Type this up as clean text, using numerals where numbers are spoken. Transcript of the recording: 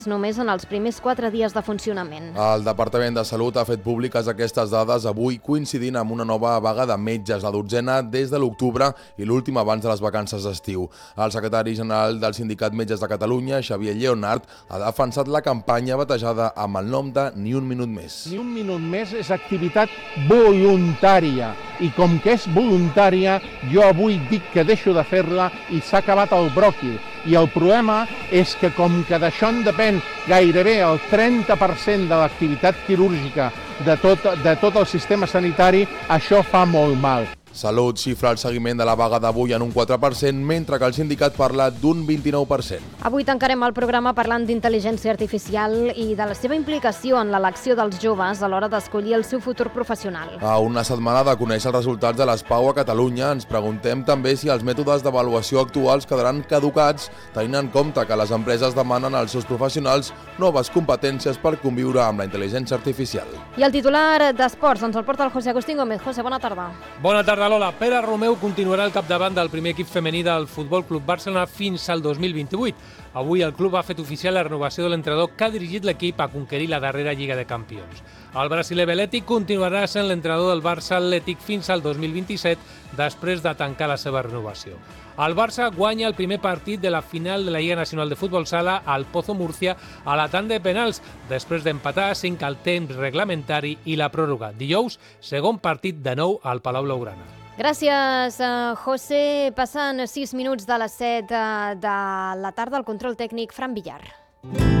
només en els primers 4 dies de funcionament. El Departament de Salut ha fet públiques aquestes dades avui, coincidint amb una nova vaga de metges, la 12a des de l'octubre i l'última abans de les vacances d'estiu. El secretari general del Sindicat Metges de Catalunya, Xavier Lleonart, ha defensat la campanya batejada amb el nom de Ni un minut més. Ni un minut més és activitat voluntària i com que és voluntària, jo avui dic que deixo de fer-la i s'ha acabat el bròquil. I el problema és que com que d'això en depèn gairebé el 30% de l'activitat quirúrgica de tot el sistema sanitari, això fa molt mal. Salut xifra el seguiment de la vaga d'avui en un 4%, mentre que el sindicat parla d'un 29%. Avui tancarem el programa parlant d'intel·ligència artificial i de la seva implicació en l'elecció dels joves a l'hora d'escollir el seu futur professional. A una setmana de conèixer els resultats de les PAU a Catalunya, ens preguntem també si els mètodes d'avaluació actuals quedaran caducats, tenint en compte que les empreses demanen als seus professionals noves competències per conviure amb la intel·ligència artificial. I el titular d'Esports ens el porta el José Agustín Gómez. José, bona tarda. Bona tarda, Lola. Pere Romeu continuarà al capdavant del primer equip femení del Futbol Club Barcelona fins al 2028. Avui el club ha fet oficial la renovació de l'entrenador que ha dirigit l'equip a conquerir la darrera Lliga de Campions. El brasiler Belletti continuarà sent l'entrenador del Barça Atlètic fins al 2027, després de tancar la seva renovació. El Barça guanya el primer partit de la final de la Lliga Nacional de Futbol Sala al Pozo Múrcia a la tanda de penals, després d'empatar 5 al temps reglamentari i la pròrroga. Dijous, segon partit de nou al Palau Blaugrana. Gràcies, José. Passen 6 minuts de les 7 de la tarda. El control tècnic, Fran Villar.